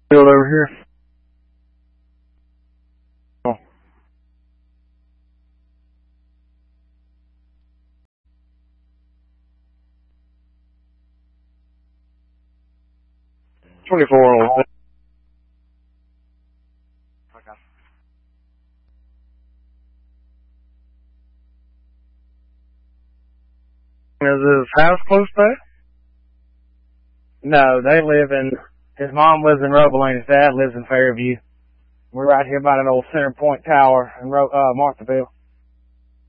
Field over here. Oh. $24. Okay. Is his house close there? No, they live in, his mom lives in Roble and his dad lives in Fairview. We're right here by that old Center Point Tower in Marthaville.